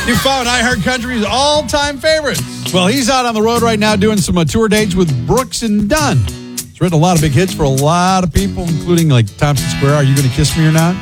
You found iHeart Country's all-time favorites. Well, he's out on the road right now doing some tour dates with Brooks and Dunn. He's written a lot of big hits for a lot of people, including like Thompson Square, Are You Gonna Kiss Me or Not?